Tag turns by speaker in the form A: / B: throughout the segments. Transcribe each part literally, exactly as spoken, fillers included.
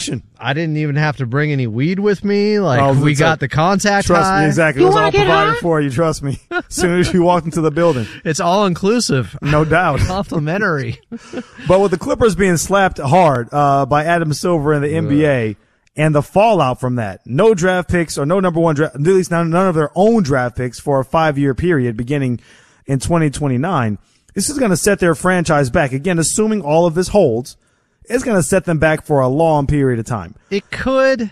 A: connection.
B: I didn't even have to bring any weed with me. Like,
A: oh,
B: we got
A: like,
B: the contact
A: Trust
B: high.
A: me, exactly.
C: You
A: it was all provided
C: high?
A: for you, trust me. As soon as you walked into the building.
B: It's all inclusive.
A: No doubt.
B: Complimentary.
A: But with the Clippers being slapped hard uh by Adam Silver in the N B A and the fallout from that, no draft picks or no number one draft, at least none, none of their own draft picks for a five-year period beginning in twenty twenty-nine, this is going to set their franchise back. Again, assuming all of this holds, it's going to set them back for a long period of time.
B: It could,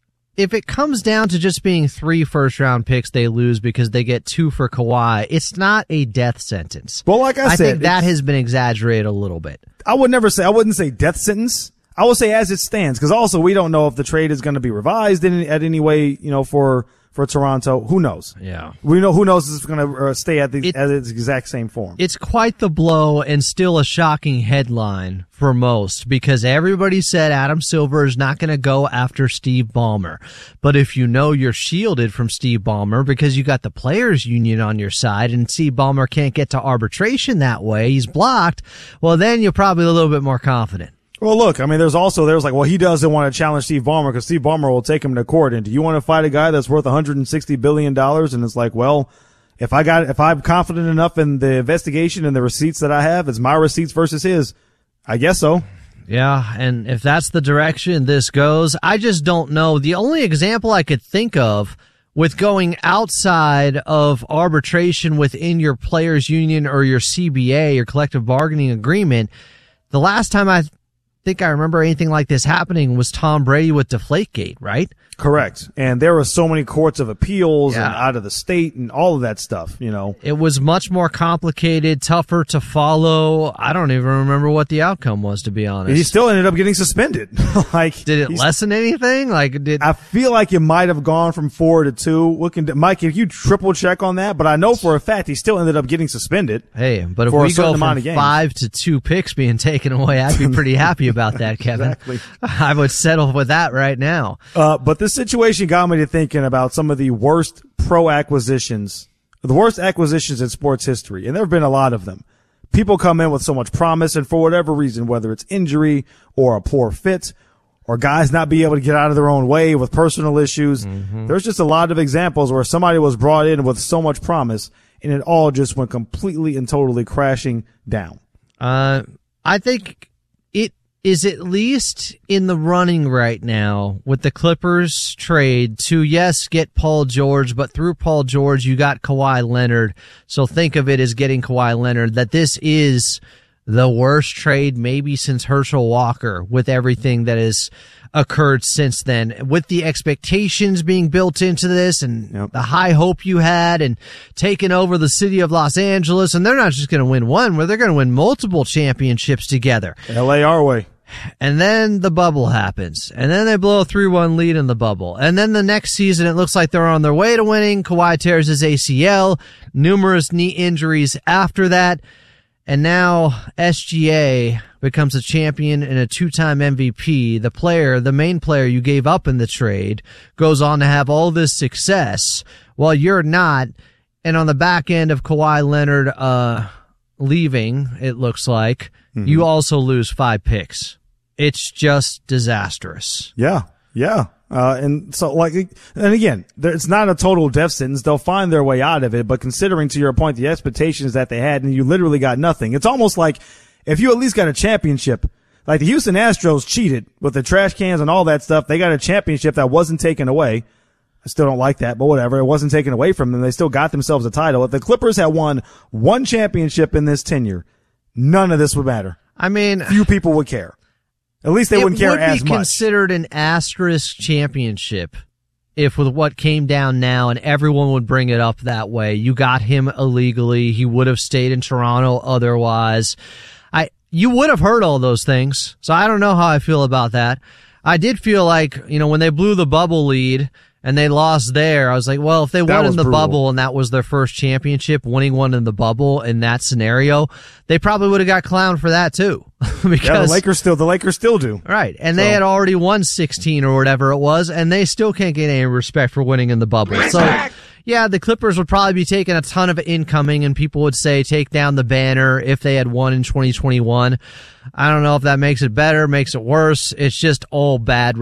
B: if it comes down to just being three first-round picks they lose because they get two for Kawhi, it's not a death sentence.
A: Well, like I,
B: I
A: said,
B: think that has been exaggerated a little bit.
A: I would never say, I wouldn't say death sentence. I will say as it stands, because also we don't know if the trade is going to be revised in at any way, you know, for for Toronto. Who knows?
B: Yeah.
A: We know who knows if it's going to uh, stay at the
B: it,
A: at its exact same form.
B: It's quite the blow and still a shocking headline for most because everybody said Adam Silver is not going to go after Steve Ballmer. But if you know you're shielded from Steve Ballmer because you got the players union on your side and Steve Ballmer can't get to arbitration that way, he's blocked, well then you're probably a little bit more confident.
A: Well, look, I mean, there's also, there's like, well, he doesn't want to challenge Steve Ballmer because Steve Ballmer will take him to court. And do you want to fight a guy that's worth one hundred sixty billion dollars? And it's like, well, if I got, if I'm confident enough in the investigation and the receipts that I have, it's my receipts versus his. I guess so.
B: Yeah, and if that's the direction this goes, I just don't know. The only example I could think of with going outside of arbitration within your players union or your C B A, your collective bargaining agreement, the last time I think I remember anything like this happening was Tom Brady with Deflategate, right?
A: Correct. And there were so many courts of appeals
B: yeah.
A: and out of the state and all of that stuff, you know.
B: It was much more complicated, tougher to follow. I don't even remember what the outcome was, to be honest.
A: He still ended up getting suspended. Like,
B: did it lessen anything? Like, did
A: I feel like it might have gone from four to two. What can Mike? If you triple check on that, but I know for a fact he still ended up getting suspended.
B: Hey, but if
A: for
B: we go from five to two picks being taken away, I'd be pretty happy about that, Kevin.
A: Exactly.
B: I would settle with that right now.
A: Uh, but this situation got me to thinking about some of the worst pro acquisitions, the worst acquisitions in sports history. And there have been a lot of them. People come in with so much promise and for whatever reason, whether it's injury or a poor fit or guys not be able to get out of their own way with personal issues. Mm-hmm. There's just a lot of examples where somebody was brought in with so much promise and it all just went completely and totally crashing down.
B: Uh, I think it is at least in the running right now with the Clippers trade to, yes, get Paul George, but through Paul George, you got Kawhi Leonard. So think of it as getting Kawhi Leonard, that this is the worst trade maybe since Herschel Walker with everything that has occurred since then, with the expectations being built into this and yep. the high hope you had and taking over the city of Los Angeles. And they're not just going to win one, where they're going to win multiple championships together.
A: L A our way.
B: And then the bubble happens. And then they blow a three one lead in the bubble. And then the next season, it looks like they're on their way to winning. Kawhi tears his A C L, numerous knee injuries after that. And now S G A becomes a champion and a two-time M V P. The player, the main player you gave up in the trade, goes on to have all this success while you're not. And on the back end of Kawhi Leonard uh leaving, it looks like, mm-hmm. you also lose five picks. It's just disastrous.
A: Yeah, yeah. Uh, and so, like, and again, it's not a total death sentence. They'll find their way out of it. But considering, to your point, the expectations that they had, and you literally got nothing, it's almost like if you at least got a championship. Like the Houston Astros cheated with the trash cans and all that stuff. They got a championship that wasn't taken away. I still don't like that, but whatever. It wasn't taken away from them. They still got themselves a title. If the Clippers had won one championship in this tenure, none of this would matter.
B: I mean,
A: few people would care. At least they wouldn't care as much.
B: It would be considered an asterisk championship if with what came down now and everyone would bring it up that way. You got him illegally. He would have stayed in Toronto otherwise. I, you would have heard all those things. So I don't know how I feel about that. I did feel like, you know, when they blew the bubble lead and they lost there, I was like, well, if they won in the
A: brutal.
B: bubble and that was their first championship, winning one in the bubble in that scenario, they probably would have got clowned for that too. Because,
A: yeah, the Lakers still, the Lakers still do.
B: Right. And
A: so.
B: They had already won sixteen or whatever it was, and they still can't get any respect for winning in the bubble. So, yeah, the Clippers would probably be taking a ton of incoming, and people would say take down the banner if they had won in twenty twenty-one. I don't know if that makes it better, makes it worse. It's just all bad